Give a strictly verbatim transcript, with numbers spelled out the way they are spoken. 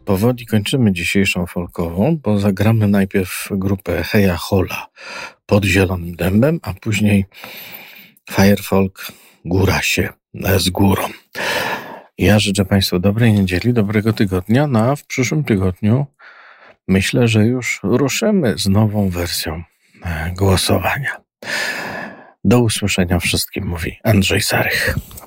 powoli kończymy dzisiejszą folkową, bo zagramy najpierw grupę Heja Hola pod Zielonym Dębem, a później Firefolk Góra się z górą. Ja życzę Państwu dobrej niedzieli, dobrego tygodnia, no a w przyszłym tygodniu myślę, że już ruszymy z nową wersją głosowania. Do usłyszenia wszystkim, mówi Andrzej Sarych.